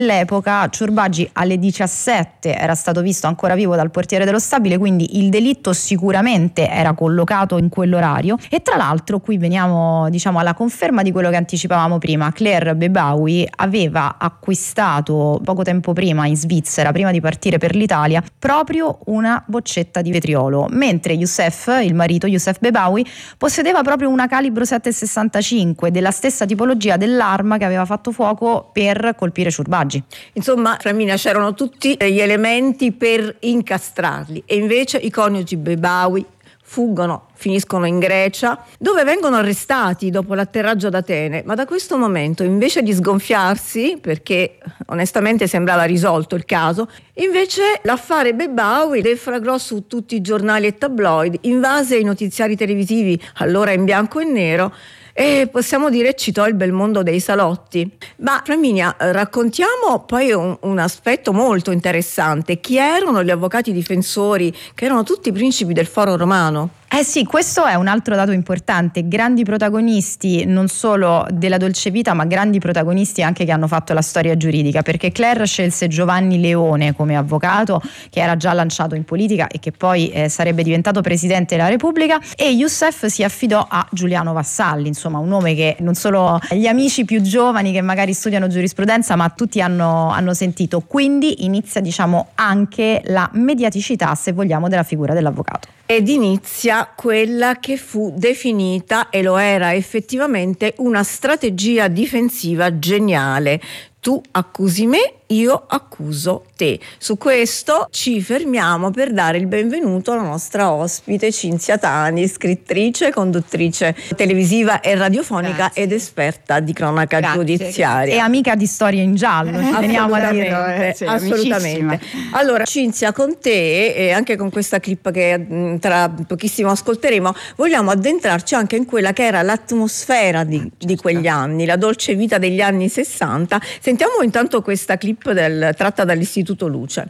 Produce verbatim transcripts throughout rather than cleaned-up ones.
All'epoca Ciurbagi alle diciassette era stato visto ancora vivo dal portiere dello stabile, quindi il delitto sicuramente era collocato in quell'orario. E tra l'altro qui veniamo diciamo alla conferma di quello che anticipavamo prima. Claire Bebaoui aveva acquistato poco tempo prima in Svizzera, prima di partire per l'Italia, proprio una boccetta di vetriolo, mentre Youssef, il marito Youssef Bebaoui, possedeva proprio una calibro sette virgola sessantacinque della stessa tipologia dell'arma che aveva fatto fuoco per colpire Ciurbagi. Insomma, Flaminia, c'erano tutti gli elementi per incastrarli, e invece i coniugi Bebaoui fuggono, finiscono in Grecia, dove vengono arrestati dopo l'atterraggio ad Atene. Ma da questo momento, invece di sgonfiarsi, perché onestamente sembrava risolto il caso, invece l'affare Bebaoui deflagrò su tutti i giornali e tabloid, invase i notiziari televisivi, allora in bianco e nero, e possiamo dire citò il bel mondo dei salotti. Ma Flaminia, raccontiamo poi un, un aspetto molto interessante. Chi erano gli avvocati difensori, che erano tutti principi del foro romano? Eh sì, questo è un altro dato importante, grandi protagonisti non solo della dolce vita, ma grandi protagonisti anche che hanno fatto la storia giuridica, perché Claire scelse Giovanni Leone come avvocato, che era già lanciato in politica e che poi eh, sarebbe diventato presidente della Repubblica, e Youssef si affidò a Giuliano Vassalli, insomma un nome che non solo gli amici più giovani che magari studiano giurisprudenza, ma tutti hanno, hanno sentito. Quindi inizia diciamo anche la mediaticità, se vogliamo, della figura dell'avvocato. Ed inizia quella che fu definita, e lo era effettivamente, una strategia difensiva geniale. Tu accusi me, io accuso te. Su questo ci fermiamo per dare il benvenuto alla nostra ospite Cinzia Tani, scrittrice, conduttrice televisiva e radiofonica. Grazie. Ed esperta di cronaca Grazie. giudiziaria. E amica di Storie in Giallo, ci teniamo a dirlo. Eh, sì, assolutamente. Allora Cinzia, con te e anche con questa clip che tra pochissimo ascolteremo, vogliamo addentrarci anche in quella che era l'atmosfera di, certo. di quegli anni, la dolce vita degli anni sessanta. Sentiamo intanto questa clip del, tratta dall'Istituto Luce.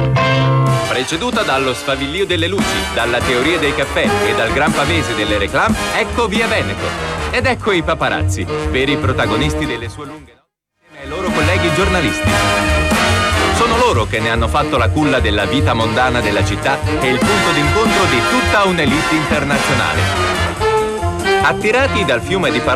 Preceduta dallo sfavillio delle luci, dalla teoria dei caffè e dal gran pavese delle reclame, ecco Via Veneto. Ed ecco i paparazzi, veri protagonisti delle sue lunghe notti, e i loro colleghi giornalisti. Sono loro che ne hanno fatto la culla della vita mondana della città e il punto d'incontro di tutta un'elite internazionale. Attirati dal fiume di parole